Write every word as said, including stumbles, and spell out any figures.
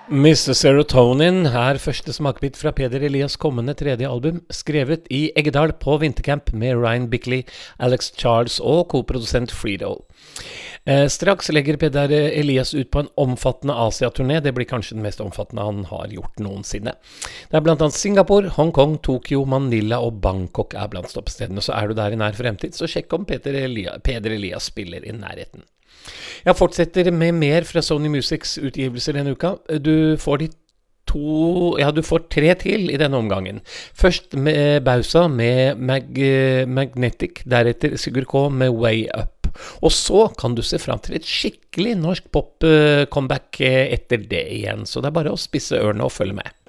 mister Serotonin er første smakbit fra Peder Elias kommende tredje album, skrevet i Eggedal på Vintercamp med Ryan Bickley, Alex Charles og koprodusent Fredo. Eh, straks legger Peder Elias ut på en omfattende Asia-turné. Det blir kanskje den mest omfattende han har gjort noensinne. Det er blant annet Singapore, Hongkong, Tokyo, Manila og Bangkok er blant stoppstedene. Så er du der i nær fremtid, så sjekk om Peder Elias, Peder Elias spiller i nærheten. Jeg fortsetter med mer fra Sony Musics utgivelser denne uka. Du får de to, ja, du får tre til i denne omgangen. Først med Bausa med Mag Magnetic, deretter Sigurd K med Way Up. Og så kan du se frem til et skikkelig norsk pop-comeback etter det igjen, så det er bare å spisse ørene og følge med.